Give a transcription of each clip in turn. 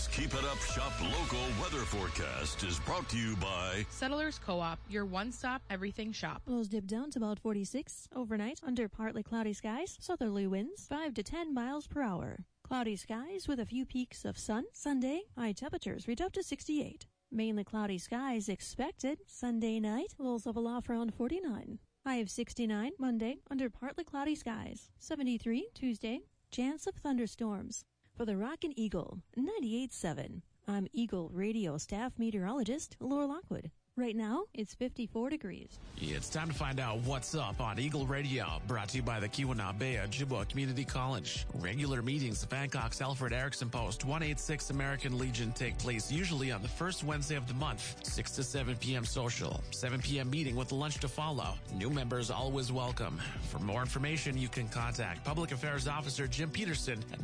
This Keep It Up Shop Local weather forecast is brought to you by Settlers Co-op, your one-stop everything shop. Lows dip down to about 46 overnight under partly cloudy skies, southerly winds 5 to 10 miles per hour. Cloudy skies with a few peaks of sun. Sunday, high temperatures reach up to 68. Mainly cloudy skies expected. Sunday night, lows level off around 49. High of 69 Monday under partly cloudy skies. 73 Tuesday, chance of thunderstorms. For the Rockin' Eagle, 98.7. I'm Eagle Radio staff meteorologist Laura Lockwood. Right now, it's 54 degrees. It's time to find out what's up on Eagle Radio, brought to you by the Keweenaw Ojibwa Community College. Regular meetings of Hancock's Alfred Erickson Post 186 American Legion take place usually on the first Wednesday of the month. 6 to 7 p.m. social, 7 p.m. meeting with lunch to follow. New members always welcome. For more information, you can contact Public Affairs Officer Jim Peterson at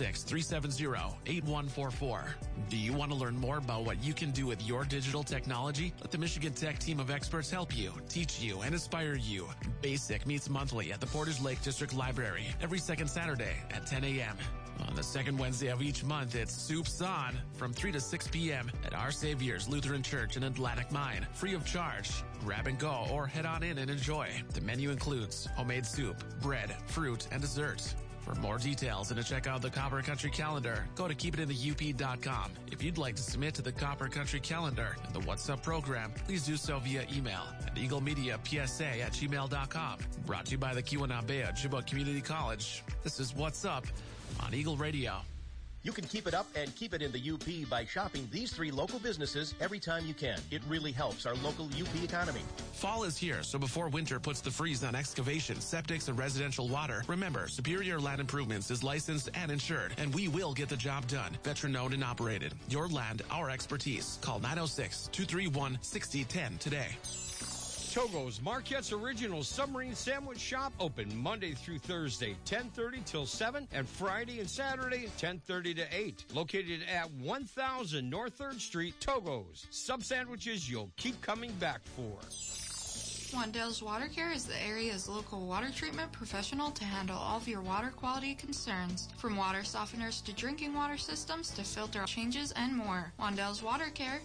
906-370-8144. Do you want to learn more about what you can do with your digital technology? Let the Michigan Tech team of experts help you, teach you, and inspire you. BASIC meets monthly at the Porters Lake District Library every second Saturday at 10 a.m. On the second Wednesday of each month, it's Soups On from 3 to 6 p.m. at Our Savior's Lutheran Church in Atlantic Mine, free of charge. Grab and go or head on in and enjoy. The menu includes homemade soup, bread, fruit, and dessert. For more details and to check out the Copper Country Calendar, go to keepitinthe.up.com. If you'd like to submit to the Copper Country Calendar and the What's Up program, please do so via email at eaglemediapsa@gmail.com. Brought to you by the Keweenaw Ojibwa Community College. This is What's Up on Eagle Radio. You can keep it up and keep it in the UP by shopping these 3 local businesses every time you can. It really helps our local UP economy. Fall is here, so before winter puts the freeze on excavation, septics, and residential water, remember, Superior Land Improvements is licensed and insured, and we will get the job done. Veteran-owned and operated. Your land, our expertise. Call 906-231-6010 today. Togo's Marquette's Original Submarine Sandwich Shop open Monday through Thursday, 10:30 till 7, and Friday and Saturday, 10:30 to 8. Located at 1000 North 3rd Street, Togo's. Sub sandwiches you'll keep coming back for. Wandale's Water Care is the area's local water treatment professional to handle all of your water quality concerns. From water softeners to drinking water systems to filter changes and more. Wandale's Water Care,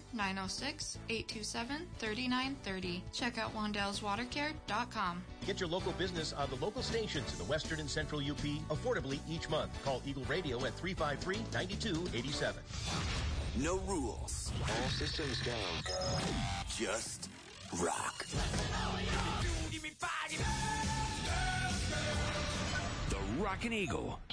906-827-3930. Check out Wandale'sWaterCare.com. Get your local business on the local stations in the Western and Central UP affordably each month. Call Eagle Radio at 353-9287. No rules. All systems go. Just rock. The Rockin' Eagle